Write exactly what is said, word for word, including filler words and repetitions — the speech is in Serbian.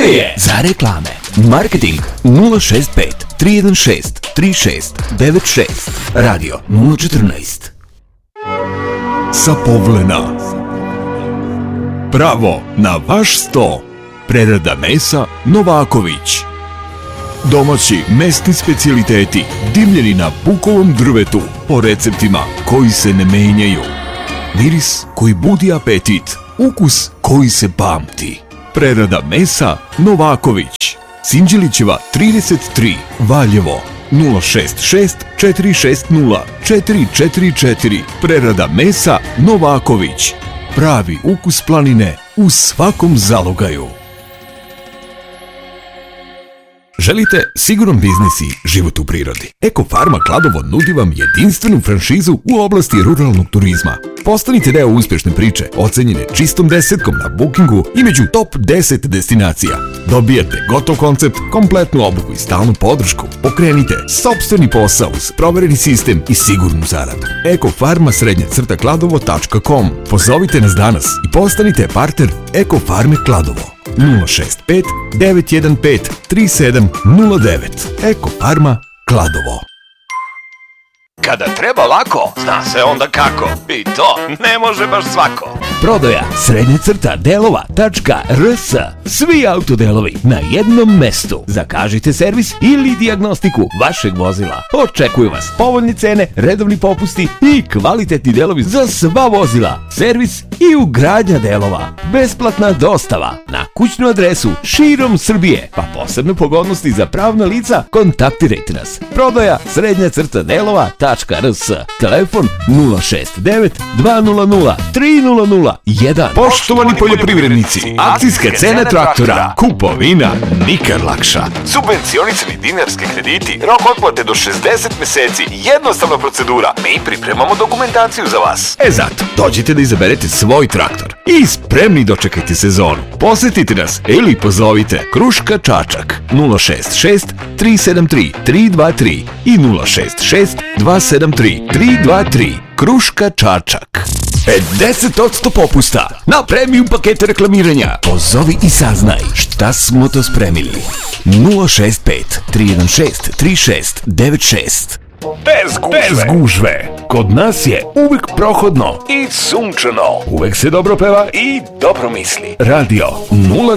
je za reklame. Marketing nula šest pet tri jedan šest tri šest devet šest. Radio nula četrnaest. Sapovlena. Pravo na vaš sto. Prerada mesa Novaković. Domaći mesni specijaliteti dimljeni na bukovom drvetu po receptima koji se ne menjaju. Miris koji budi apetit, ukus koji se pamti. Prerada mesa Novaković. Sinđelićeva trideset tri, Valjevo. nula šest šest četiri šest nula četiri četiri četiri. Prerada mesa Novaković. Pravi ukus planine u svakom zalogaju. Želite siguran biznis i život u prirodi? Eko Farma Kladovo nudi vam jedinstvenu franšizu u oblasti ruralnog turizma. Postanite deo uspješne priče, ocenjene čistom desetkom na Bookingu i među top deset destinacija. Dobijate gotov koncept, kompletnu obuku i stalnu podršku. Pokrenite sopstveni posao uz provereni sistem i sigurnu zaradu. ekofarma srednja crta kladovo tačka com. Pozovite nas danas i postanite partner Eko Farme Kladovo. nula šest pet devet jedan pet tri sedam nula devet. Eko Farma Kladovo. Kada treba lako, zna se onda kako. I to ne može baš svako. Prodaja srednja crta delova tačka rs. Svi autodelovi na jednom mestu. Zakažite servis ili dijagnostiku vašeg vozila. Očekuju vas povoljne cene, redovni popusti i kvalitetni delovi za sva vozila. Servis i ugradnja delova. Besplatna dostava na kućnu adresu širom Srbije. Pa posebne pogodnosti za pravna lica, kontaktirajte nas. Prodaja srednja crta delova tačka rs. Telefon nula šest devet dva nula nula tri nula nula jedan. Poštovani poljoprivrednici, akcijske cene traktora, kupovina nikad lakša. Subvencionisani dinarski krediti, rok otplate do šezdeset meseci, jednostavna procedura. Mi pripremamo dokumentaciju za vas. E zato, dođite da izaberete svoj traktor i spremni dočekajte sezonu. Posjetite nas ili pozovite Kruška Čačak nula šest šest tri sedam tri tri dva tri i nula šest šest dva sedam tri tri dva tri. Kruška Čačak. pedeset posto popusta na premium pakete reklamiranja. Pozovi i saznaj šta smo to spremili. nula šest pet tri jedan šest tri šest devet šest. Bez gužve. Bez gužve. Kod nas je uvijek prohodno I sunčano. uvek se dobro peva I dobro misli. Radio nula